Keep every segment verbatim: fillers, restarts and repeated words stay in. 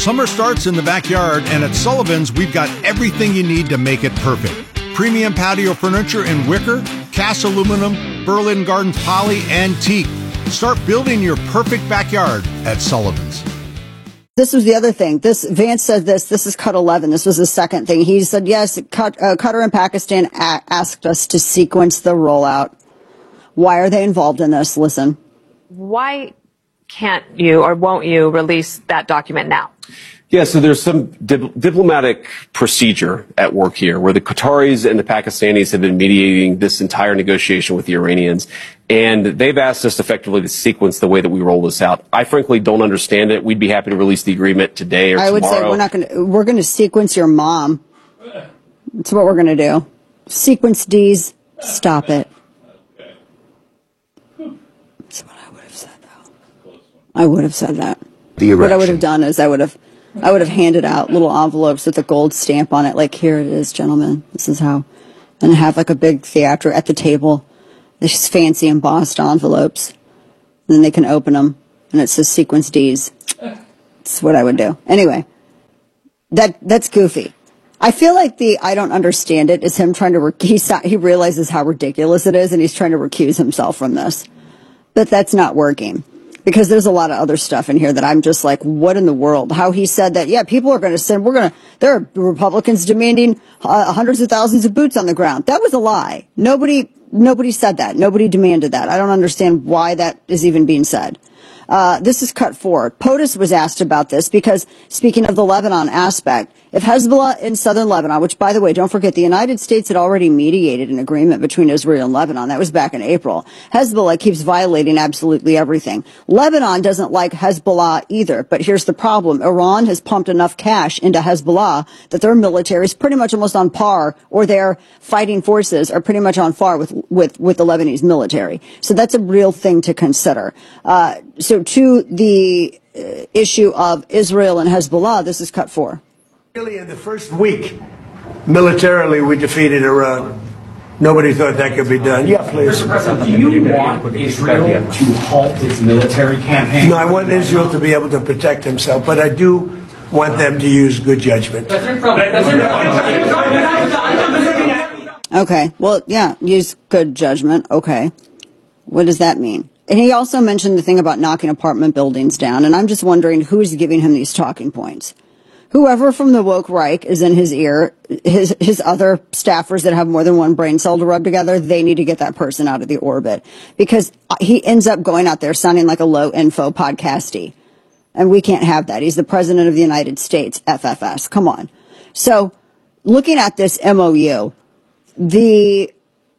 Summer starts in the backyard, and at Sullivan's, we've got everything you need to make it perfect. Premium patio furniture in wicker, cast aluminum, Berlin Gardens poly, and teak. Start building your perfect backyard at Sullivan's. This was the other thing. This Vance said this. This is cut eleven. This was the second thing. He said, yes, cut, uh, Qatar and Pakistan a- asked us to sequence the rollout. Why are they involved in this? Listen. Why can't you or won't you release that document now? Yeah, so there's some dip- diplomatic procedure at work here where the Qataris and the Pakistanis have been mediating this entire negotiation with the Iranians, and they've asked us effectively to sequence the way that we roll this out. I frankly don't understand it. We'd be happy to release the agreement today or I tomorrow. would say we're not going to, we're going to sequence your mom. That's what we're going to do. Sequence D's. Stop it. That's what I would have said, though. I would have said that. The what I would have done is I would have I would have handed out little envelopes with a gold stamp on it, like, here it is, gentlemen. This is how. And have like a big theater at the table. These fancy embossed envelopes. And then they can open them. And it says sequence D's. That's what I would do. Anyway, that that's goofy. I feel like the I don't understand it is him trying to, rec- he, he realizes how ridiculous it is, and he's trying to recuse himself from this. But that's not working. Because there's a lot of other stuff in here that I'm just like, what in the world? How he said that, yeah, people are going to send, we're going to, there are Republicans demanding uh, hundreds of thousands of boots on the ground. That was a lie. Nobody, nobody said that. Nobody demanded that. I don't understand why that is even being said. Uh, this is cut forward. POTUS was asked about this because, speaking of the Lebanon aspect, if Hezbollah in southern Lebanon, which, by the way, don't forget, the United States had already mediated an agreement between Israel and Lebanon. That was back in April. Hezbollah keeps violating absolutely everything. Lebanon doesn't like Hezbollah either, but here's the problem. Iran has pumped enough cash into Hezbollah that their military is pretty much almost on par, or their fighting forces are pretty much on par with, with, with the Lebanese military. So that's a real thing to consider. Uh, so to the uh, issue of Israel and Hezbollah, this is cut four. Really, in the first week, militarily, we defeated Iran. Nobody thought that could be done. Yeah, please. Mister President, do you want Israel to halt its military campaign? No, I want Israel to be able to protect himself, but I do want them to use good judgment. Okay, well, yeah, use good judgment. Okay. What does that mean? And he also mentioned the thing about knocking apartment buildings down, and I'm just wondering who's giving him these talking points. Whoever from the woke Reich is in his ear, his his other staffers that have more than one brain cell to rub together, they need to get that person out of the orbit, because he ends up going out there sounding like a low info podcasty. And we can't have that. He's the president of the United States, F F S. Come on. So looking at this M O U, the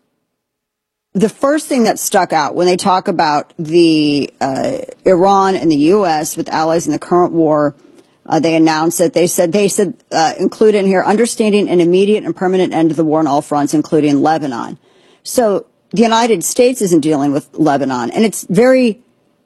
the first thing that stuck out when they talk about the uh, Iran and the U S with allies in the current war, Uh, they announced that they said, they said, uh, include in here, understanding an immediate and permanent end to the war on all fronts, including Lebanon. So the United States isn't dealing with Lebanon, and it's very,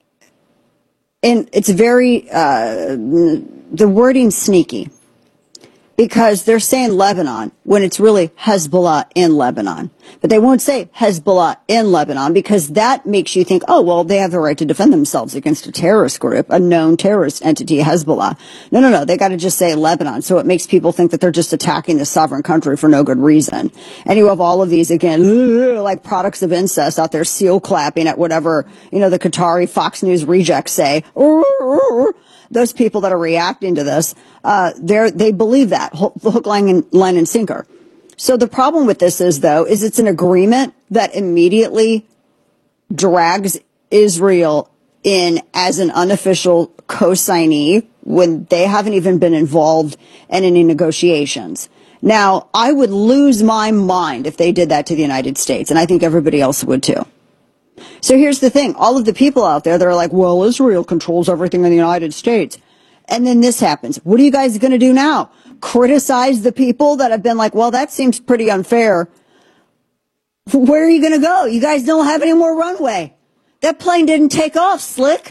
and it's very, uh, the wording sneaky, because they're saying Lebanon when it's really Hezbollah in Lebanon. But they won't say Hezbollah in Lebanon, because that makes you think, oh, well, they have the right to defend themselves against a terrorist group, a known terrorist entity, Hezbollah. No, no, no. They got to just say Lebanon. So it makes people think that they're just attacking the sovereign country for no good reason. And you have all of these, again, like products of incest out there seal clapping at whatever, you know, the Qatari Fox News rejects say. Those people that are reacting to this, uh, they they believe that hook, line, and line and sinker. So the problem with this is, though, is it's an agreement that immediately drags Israel in as an unofficial co-signee when they haven't even been involved in any negotiations. Now, I would lose my mind if they did that to the United States, and I think everybody else would too. So here's the thing. All of the people out there that are like, well, Israel controls everything in the United States. And then this happens. What are you guys going to do now? Criticize the people that have been like, well, that seems pretty unfair. Where are you going to go? You guys don't have any more runway. That plane didn't take off, slick.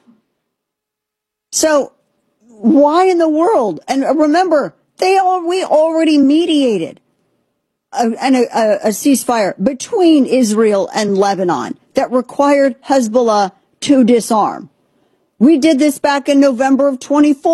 So why in the world? And remember, they all, we already mediated a, a, a ceasefire between Israel and Lebanon that required Hezbollah to disarm. We did this back in November of twenty-four.